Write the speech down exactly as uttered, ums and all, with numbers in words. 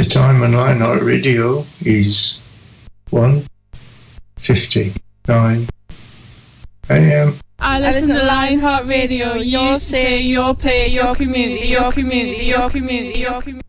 time on Lionheart Radio is one fifty-nine a m. I listen to Lionheart Radio. Your say, your play, your community, your community, your community, your community.